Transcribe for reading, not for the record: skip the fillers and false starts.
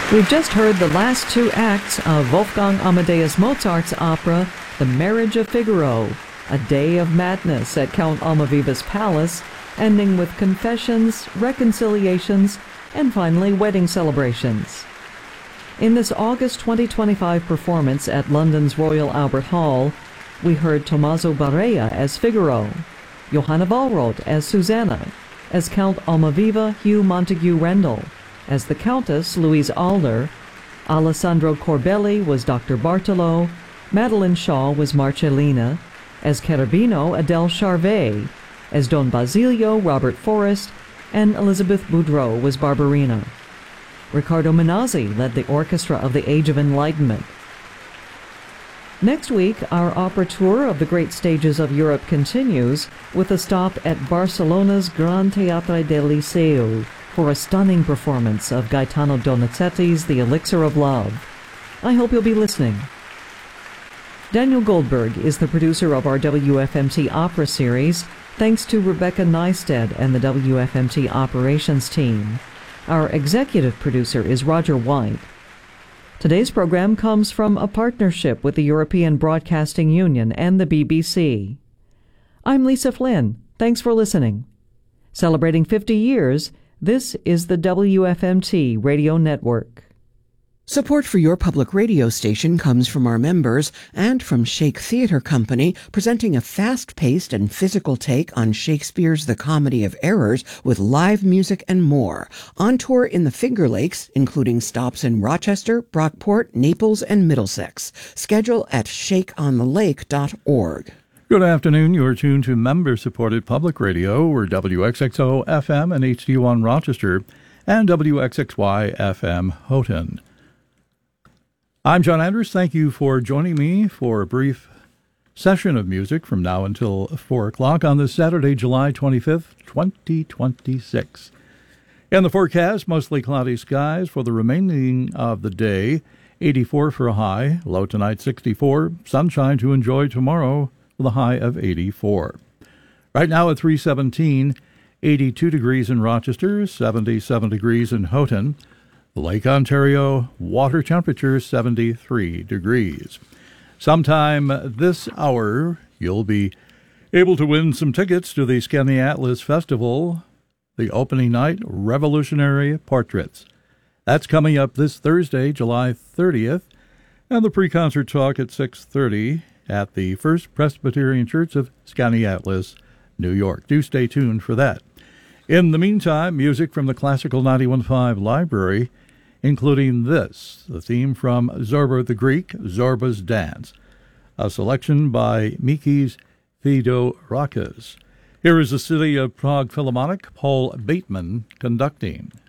We've just heard the last two acts of Wolfgang Amadeus Mozart's opera, The Marriage of Figaro, a day of madness at Count Almaviva's palace, ending with confessions, reconciliations, and finally wedding celebrations. In this August 2025 performance at London's Royal Albert Hall, we heard Tommaso Barea as Figaro, Johanna Wallroth as Susanna, as Count Almaviva Hugh Montague Rendell, as the Countess Louise Alder, Alessandro Corbelli was Dr. Bartolo, Madeline Shaw was Marcellina, as Cherubino Adele Charvet, as Don Basilio Robert Forrest, and Elizabeth Boudreau was Barbarina. Riccardo Minazzi led the orchestra of the Age of Enlightenment. Next week, our opera tour of the great stages of Europe continues with a stop at Barcelona's Gran Teatre del Liceu for a stunning performance of Gaetano Donizetti's The Elixir of Love. I hope you'll be listening. Daniel Goldberg is the producer of our WFMT opera series, thanks to Rebecca Neisted and the WFMT operations team. Our executive producer is Roger White. Today's program comes from a partnership with the European Broadcasting Union and the BBC. I'm Lisa Flynn. Thanks for listening. Celebrating 50 years, this is the WFMT Radio Network. Support for your public radio station comes from our members and from Shake Theatre Company, presenting a fast-paced and physical take on Shakespeare's The Comedy of Errors with live music and more. On tour in the Finger Lakes, including stops in Rochester, Brockport, Naples, and Middlesex. Schedule at shakeonthelake.org. Good afternoon. You're tuned to member-supported public radio. We're WXXO FM and HD1 Rochester and WXXY FM Houghton. I'm John Andrews. Thank you for joining me for a brief session of music from now until 4 o'clock on this Saturday, July 25th, 2026. In the forecast, mostly cloudy skies for the remaining of the day. 84 for a high, low tonight 64. Sunshine to enjoy tomorrow with a high of 84. Right now at 3:17, 82 degrees in Rochester, 77 degrees in Houghton. Lake Ontario, water temperature 73 degrees. Sometime this hour, you'll be able to win some tickets to the Skaneateles Festival, the opening night, Revolutionary Portraits. That's coming up this Thursday, July 30th, and the pre-concert talk at 6:30 at the First Presbyterian Church of Skaneateles, New York. Do stay tuned for that. In the meantime, music from the Classical 91.5 Library, including this, the theme from Zorba the Greek, Zorba's Dance, a selection by Mikis Theodorakis. Here is the City of Prague Philharmonic, Paul Bateman conducting.